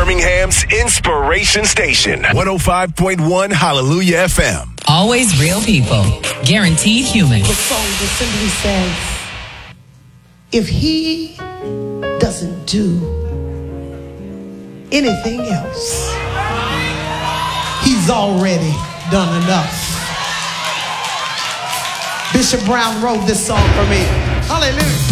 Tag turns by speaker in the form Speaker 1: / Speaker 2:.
Speaker 1: Birmingham's inspiration station. 105.1 Hallelujah FM.
Speaker 2: Always real people. Guaranteed human.
Speaker 3: The song just simply says, if he doesn't do anything else, he's already done enough. Bishop Brown wrote this song for me. Hallelujah.